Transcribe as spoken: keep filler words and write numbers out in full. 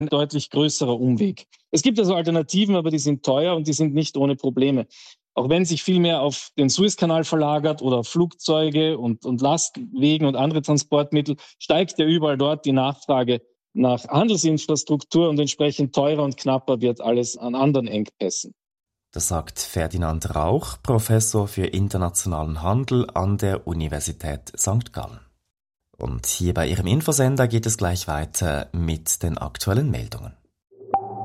ein deutlich größerer Umweg. Es gibt also Alternativen, aber die sind teuer und die sind nicht ohne Probleme. Auch wenn sich viel mehr auf den Suezkanal verlagert oder Flugzeuge und, und Lastwegen und andere Transportmittel, steigt ja überall dort die Nachfrage nach Handelsinfrastruktur und entsprechend teurer und knapper wird alles an anderen Engpässen. Das sagt Ferdinand Rauch, Professor für internationalen Handel an der Universität Sankt Gallen. Und hier bei Ihrem Infosender geht es gleich weiter mit den aktuellen Meldungen.